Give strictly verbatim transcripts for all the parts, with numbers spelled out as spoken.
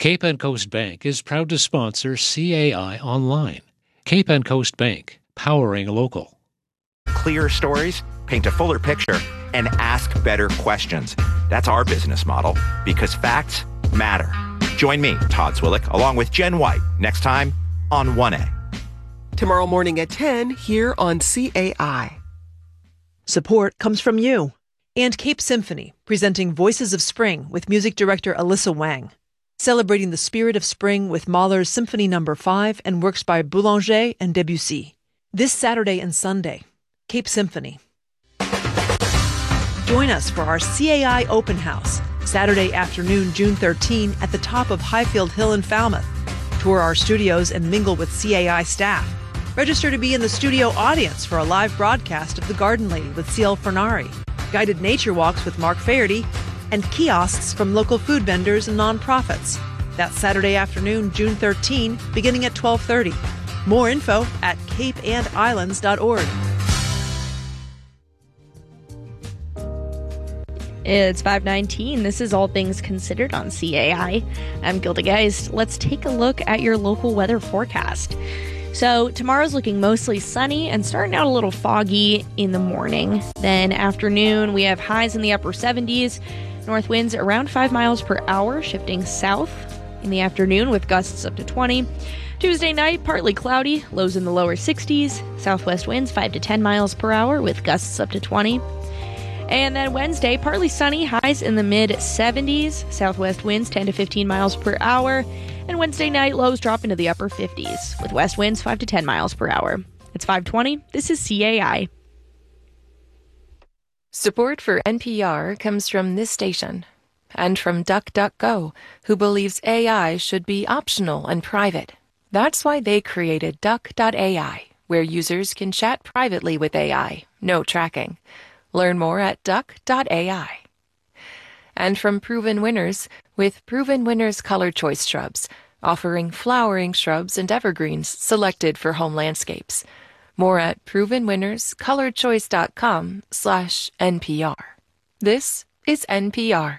Cape and Coast Bank is proud to sponsor C A I Online. Cape and Coast Bank, powering local. Clear stories, paint a fuller picture, and ask better questions. That's our business model, because facts matter. Join me, Todd Swillick, along with Jen White, next time on one A. Tomorrow morning at ten, here on C A I. Support comes from you and Cape Symphony, presenting Voices of Spring with music director Alyssa Wang. Celebrating the spirit of spring with Mahler's Symphony Number five and works by Boulanger and Debussy. This Saturday and Sunday, Cape Symphony. Join us for our C A I Open House, Saturday afternoon, June thirteenth, at the top of Highfield Hill in Falmouth. Tour our studios and mingle with C A I staff. Register to be in the studio audience for a live broadcast of The Garden Lady with C L Fernari, guided nature walks with Mark Faherty, and kiosks from local food vendors and nonprofits. That's Saturday afternoon, June thirteenth, beginning at twelve thirty. More info at cape and islands dot org. It's five nineteen. This is All Things Considered on C A I. I'm Gilda Geist. Let's take a look at your local weather forecast. So tomorrow's looking mostly sunny and starting out a little foggy in the morning. Then afternoon, we have highs in the upper seventies. North winds around five miles per hour, shifting south in the afternoon with gusts up to twenty. Tuesday night, partly cloudy, lows in the lower sixties. Southwest winds five to ten miles per hour with gusts up to twenty. And then Wednesday, partly sunny, highs in the mid seventies. Southwest winds ten to fifteen miles per hour. And Wednesday night, lows drop into the upper fifties with west winds five to ten miles per hour. It's five twenty. This is C A I. Support for N P R comes from this station and from DuckDuckGo, who believes A I should be optional and private. That's why they created Duck dot A I, where users can chat privately with A I, no tracking. Learn more at Duck dot A I. And from Proven Winners, with Proven Winners Color Choice Shrubs, offering flowering shrubs and evergreens selected for home landscapes. More at proven winners color choice dot com slash N P R. This is N P R.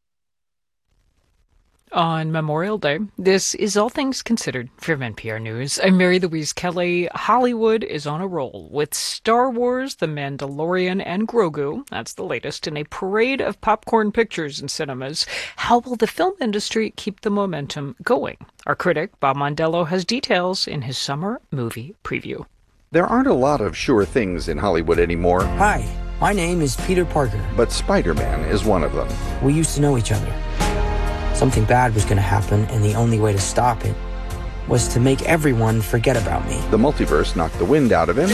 On Memorial Day, this is All Things Considered from N P R News. I'm Mary Louise Kelly. Hollywood is on a roll with Star Wars, The Mandalorian, and Grogu. That's the latest in a parade of popcorn pictures in cinemas. How will the film industry keep the momentum going? Our critic, Bob Mondello, has details in his summer movie preview. There aren't a lot of sure things in Hollywood anymore. Hi, my name is Peter Parker. But Spider-Man is one of them. We used to know each other. Something bad was going to happen, and the only way to stop it was to make everyone forget about me. The multiverse knocked the wind out of him.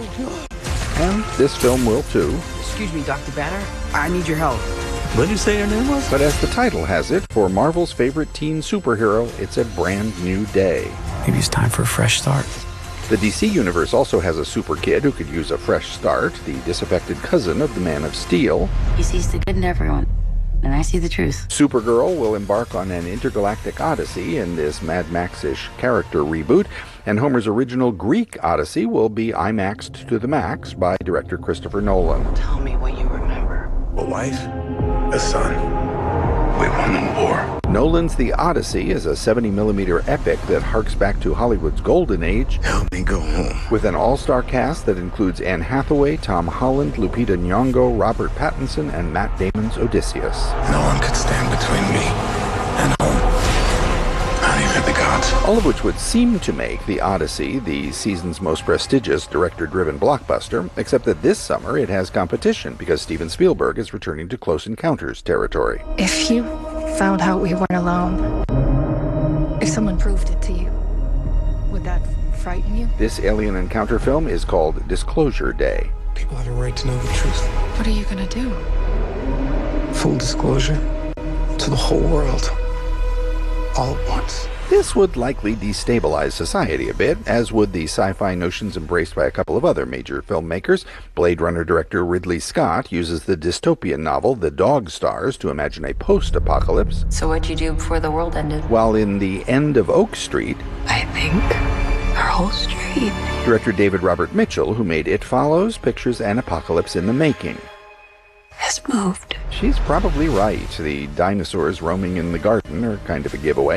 And this film will too. Excuse me, Doctor Banner. I need your help. What did you say your name was? But as the title has it, for Marvel's favorite teen superhero, it's a brand new day. Maybe it's time for a fresh start. The D C Universe also has a super kid who could use a fresh start, the disaffected cousin of the Man of Steel. He sees the good in everyone, and I see the truth. Supergirl will embark on an intergalactic odyssey in this Mad Max-ish character reboot, and Homer's original Greek Odyssey will be IMAXed to the max by director Christopher Nolan. Tell me what you remember. A wife, a son. We won the war. Nolan's The Odyssey is a seventy millimeter epic that harks back to Hollywood's golden age. Help me go home. With an all-star cast that includes Anne Hathaway, Tom Holland, Lupita Nyong'o, Robert Pattinson, and Matt Damon's Odysseus. No one could stand between me and home. Not even the gods. All of which would seem to make The Odyssey the season's most prestigious director-driven blockbuster, except that this summer it has competition because Steven Spielberg is returning to Close Encounters territory. If you found out we weren't alone, if someone proved it to you, would that frighten you? This alien encounter film is called Disclosure Day. People have a right to know the truth. What are you gonna do? Full disclosure to the whole world. All at once. This would likely destabilize society a bit, as would the sci-fi notions embraced by a couple of other major filmmakers. Blade Runner director Ridley Scott uses the dystopian novel The Dog Stars to imagine a post-apocalypse. So what'd you do before the world ended? While in The End of Oak Street, I think our whole street. Director David Robert Mitchell, who made It Follows, pictures an apocalypse in the making. Has moved. She's probably right. The dinosaurs roaming in the garden are kind of a giveaway.